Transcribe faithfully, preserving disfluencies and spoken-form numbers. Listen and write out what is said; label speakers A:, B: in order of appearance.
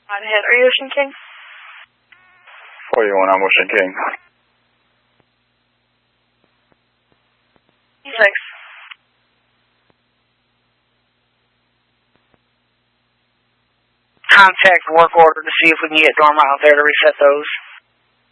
A: Line ahead. Are you Ocean King?
B: forty-one, I'm Ocean King.
A: Six.
C: Contact work order to see if we can get Norma out there to reset those.